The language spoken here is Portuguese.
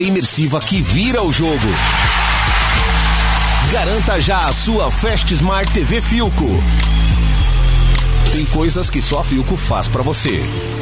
imersiva que vira o jogo. Garanta já a sua Fast Smart TV Philco. Tem coisas que só a Philco faz pra você.